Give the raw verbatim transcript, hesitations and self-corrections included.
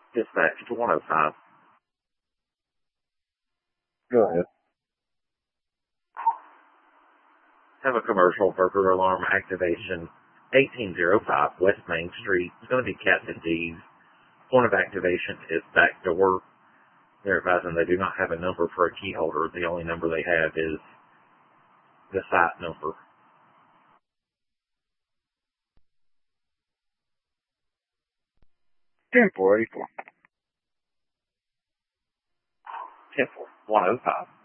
Dispatch to one oh five. Go ahead. Have a commercial burglar alarm activation. eighteen oh five West Main Street. It's going to be Captain D's. Point of activation is back door. They're advising they do not have a number for a key holder. The only number they have is the site number. ten four eighty-four. ten four one oh five.